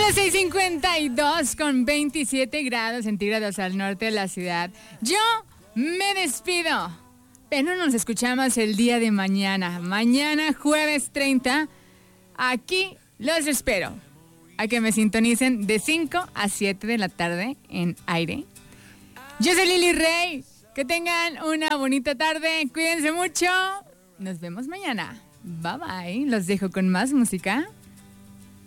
las 6:52 con 27 grados centígrados al norte de la ciudad. Yo me despido, pero nos escuchamos el día de mañana. Mañana, jueves 30, aquí los espero. A que me sintonicen de 5 a 7 de la tarde en aire. Yo soy Lili Rey. Que tengan una bonita tarde. Cuídense mucho. Nos vemos mañana. Bye bye. Los dejo con más música.